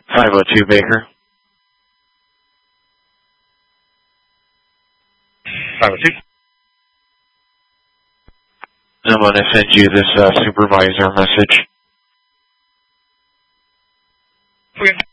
502 Baker. 502. I'm going to send you this supervisor message. Okay.